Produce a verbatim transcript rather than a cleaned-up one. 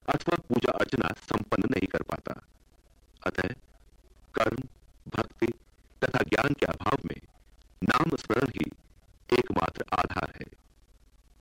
अथवा पूजा अर्चना संपन्न नहीं कर पाता। अतः कर्म, भक्ति तथा ज्ञान के अभाव में नाम स्मरण ही